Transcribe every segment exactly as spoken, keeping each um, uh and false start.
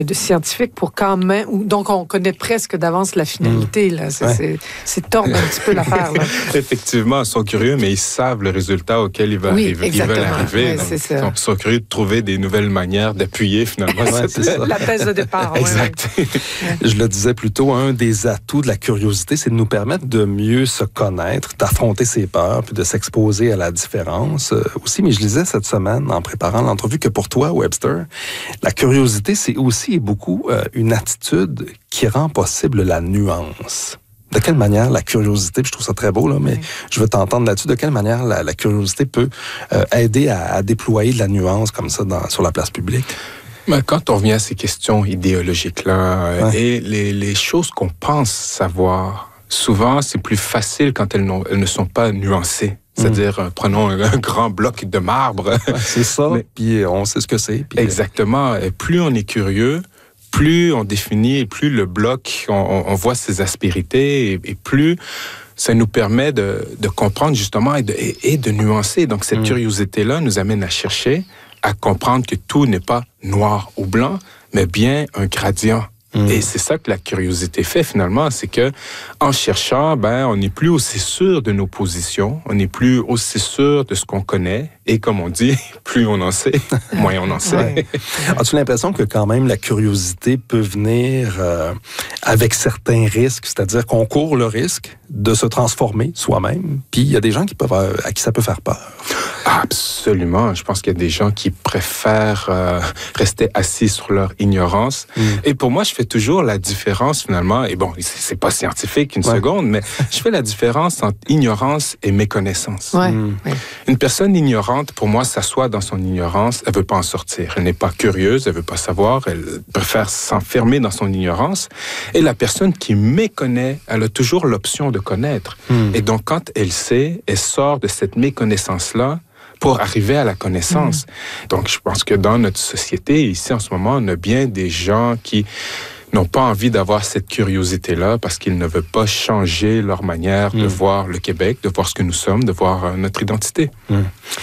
de scientifiques pour quand même... Donc, on connaît presque d'avance la finalité. Là. C'est, ouais. c'est, c'est tordre un petit peu l'affaire. Là. Effectivement, ils sont curieux, mais ils savent le résultat auquel ils veulent oui, arriver. Exactement. Ils veulent arriver. Ouais, donc, c'est ça. Ils sont curieux de trouver des nouvelles manières d'appuyer, finalement. Ouais, c'est ça. La thèse de départ. Exact. Ouais, ouais. Je le disais plus tôt, un des atouts de la curiosité, c'est de nous permettre de mieux se connaître, d'affronter ses peurs, puis de s'exposer à la différence euh, aussi. Mais je lisais cette semaine, en préparant l'entrevue, que pour toi, Webster, la curiosité, c'est aussi et beaucoup euh, une attitude qui rend possible la nuance. De quelle manière la curiosité, puis je trouve ça très beau, là, mais oui. je veux t'entendre là-dessus, de quelle manière la, la curiosité peut euh, aider à, à déployer de la nuance comme ça dans, sur la place publique? Mais quand on revient à ces questions idéologiques-là, ouais. et les, les choses qu'on pense savoir, souvent, c'est plus facile quand elles, elles ne sont pas nuancées. C'est-à-dire, mmh. euh, prenons un, un grand bloc de marbre. Ouais, c'est ça, mais, puis on sait ce que c'est. Puis, exactement. Et plus on est curieux, plus on définit, plus le bloc, on, on voit ses aspérités, et, et plus ça nous permet de, de comprendre justement et de, et, et de nuancer. Donc, cette mmh. curiosité-là nous amène à chercher, à comprendre que tout n'est pas noir ou blanc, mais bien un gradient. Mmh. Et c'est ça que la curiosité fait finalement, c'est que en cherchant, ben, on n'est plus aussi sûr de nos positions, on n'est plus aussi sûr de ce qu'on connaît. Et comme on dit, plus on en sait, moins on en sait. Ouais. As-tu l'impression que quand même la curiosité peut venir euh, avec certains risques, c'est-à-dire qu'on court le risque de se transformer soi-même, puis il y a des gens qui peuvent, euh, à qui ça peut faire peur? Absolument. Je pense qu'il y a des gens qui préfèrent euh, rester assis sur leur ignorance. Mm. Et pour moi, je fais toujours la différence finalement, et bon, c'est pas scientifique une ouais. seconde, mais je fais la différence entre ignorance et méconnaissance. Ouais. Mm. Une personne ignorante, pour moi, s'assoit dans son ignorance, elle veut pas en sortir. Elle n'est pas curieuse, elle veut pas savoir, elle préfère s'enfermer dans son ignorance. Et la personne qui méconnaît, elle a toujours l'option de connaître. Mm. Et donc, quand elle sait, elle sort de cette méconnaissance-là pour arriver à la connaissance. Mmh. Donc, je pense que dans notre société, ici, en ce moment, on a bien des gens qui n'ont pas envie d'avoir cette curiosité-là parce qu'ils ne veulent pas changer leur manière mmh. de voir le Québec, de voir ce que nous sommes, de voir euh, notre identité. Mmh.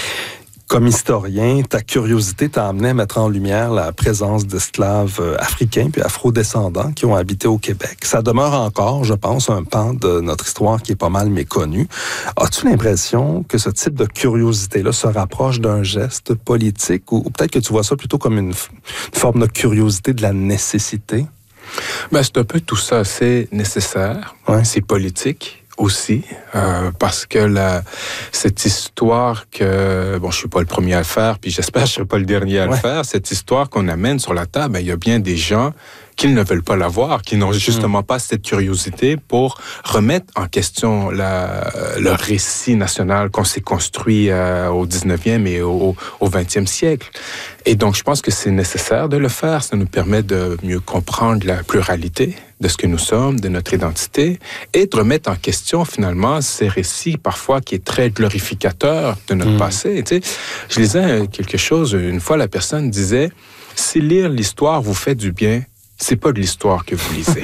Comme historien, ta curiosité t'a amené à mettre en lumière la présence d'esclaves africains puis afro-descendants qui ont habité au Québec. Ça demeure encore, je pense, un pan de notre histoire qui est pas mal méconnu. As-tu l'impression que ce type de curiosité-là se rapproche d'un geste politique ou, ou peut-être que tu vois ça plutôt comme une, une forme de curiosité de la nécessité? Ben, c'est un peu tout ça. C'est nécessaire, ouais. c'est politique aussi, euh, parce que la, cette histoire que, bon, je suis pas le premier à le faire, puis j'espère que je serai pas le dernier à ouais. le faire, cette histoire qu'on amène sur la table, ben, il y a bien des gens qui ne veulent pas la voir, qui n'ont justement mmh. pas cette curiosité pour remettre en question la, le récit national qu'on s'est construit euh, au dix-neuvième et au, au vingtième siècle. Et donc, je pense que c'est nécessaire de le faire. Ça nous permet de mieux comprendre la pluralité de ce que nous sommes, de notre identité, et de remettre en question, finalement, ces récits, parfois, qui est très glorificateur de notre mmh. passé. Tu sais, je lisais quelque chose, une fois, la personne disait, si lire l'histoire vous fait du bien, c'est pas de l'histoire que vous lisez.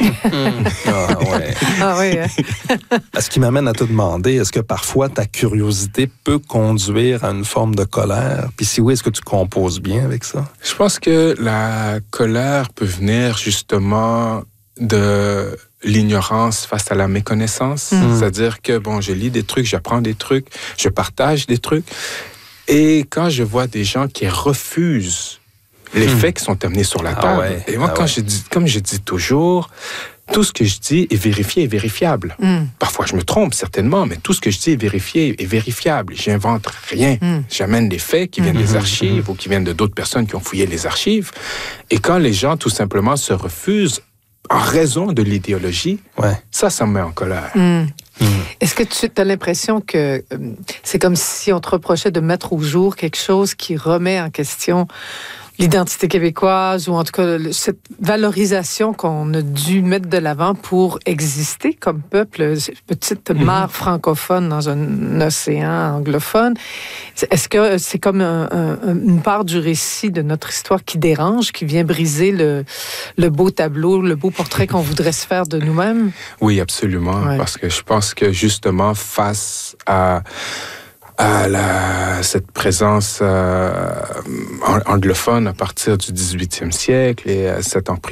ah, ouais. ah oui. Ce qui m'amène à te demander, est-ce que parfois ta curiosité peut conduire à une forme de colère? Puis si oui, est-ce que tu composes bien avec ça? Je pense que la colère peut venir justement de l'ignorance face à la méconnaissance. Mmh. C'est-à-dire que, bon, je lis des trucs, j'apprends des trucs, je partage des trucs. Et quand je vois des gens qui refusent les mmh. faits qui sont amenés sur la table. Ah ouais, et moi, ah quand ouais. je dis, comme je dis toujours, tout ce que je dis est vérifié et vérifiable. Mm. Parfois, je me trompe, certainement, mais tout ce que je dis est vérifié et vérifiable. J'invente rien. Mm. J'amène des faits qui viennent mm-hmm. des archives mm-hmm. ou qui viennent de d'autres personnes qui ont fouillé les archives. Et quand les gens, tout simplement, se refusent en raison de l'idéologie, ouais. ça, ça me met en colère. Mm. Mm. Est-ce que tu as l'impression que euh, c'est comme si on te reprochait de mettre au jour quelque chose qui remet en question l'identité québécoise, ou en tout cas cette valorisation qu'on a dû mettre de l'avant pour exister comme peuple, petite mm-hmm. mare francophone dans un océan anglophone. Est-ce que c'est comme un, un, une part du récit de notre histoire qui dérange, qui vient briser le, le beau tableau, le beau portrait qu'on voudrait se faire de nous-mêmes? Oui, absolument. Ouais. Parce que je pense que justement, face à à la, cette présence euh, anglophone à partir du dix-huitième siècle et à cette emprise